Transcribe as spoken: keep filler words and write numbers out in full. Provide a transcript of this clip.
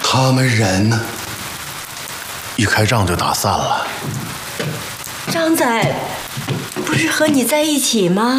他们人呢？一开仗就打散了。 张仔不是和你在一起吗？